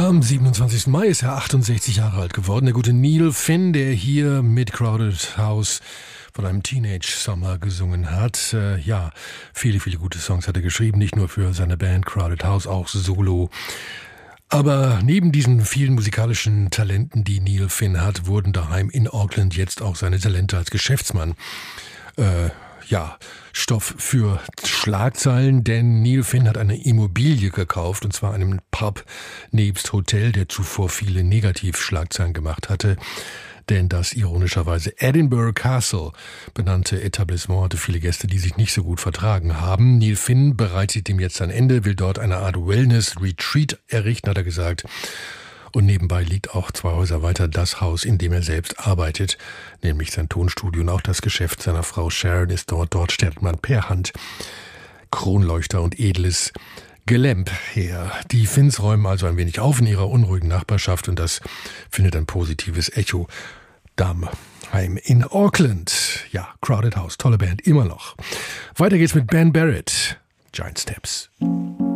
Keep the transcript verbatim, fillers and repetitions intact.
Am siebenundzwanzigsten Mai ist er achtundsechzig Jahre alt geworden. Der gute Neil Finn, der hier mit Crowded House von einem Teenage Summer gesungen hat. Äh, ja, viele, viele gute Songs hat er geschrieben, nicht nur für seine Band Crowded House, auch solo. Aber neben diesen vielen musikalischen Talenten, die Neil Finn hat, wurden daheim in Auckland jetzt auch seine Talente als Geschäftsmann äh, ja, Stoff für Schlagzeilen, denn Neil Finn hat eine Immobilie gekauft, und zwar einen Pub nebst Hotel, der zuvor viele Negativschlagzeilen gemacht hatte. Denn das ironischerweise Edinburgh Castle benannte Etablissement hatte viele Gäste, die sich nicht so gut vertragen haben. Neil Finn bereitet dem jetzt ein Ende, will dort eine Art Wellness-Retreat errichten, hat er gesagt. Und nebenbei liegt auch zwei Häuser weiter das Haus, in dem er selbst arbeitet, nämlich sein Tonstudio, und auch das Geschäft seiner Frau Sharon ist dort. Dort stellt man per Hand Kronleuchter und edles Gelämp her. Die Finns räumen also ein wenig auf in ihrer unruhigen Nachbarschaft, und das findet ein positives Echo daheim in Auckland. Ja, Crowded House, tolle Band, immer noch. Weiter geht's mit Ben Barrett, Giant Steps.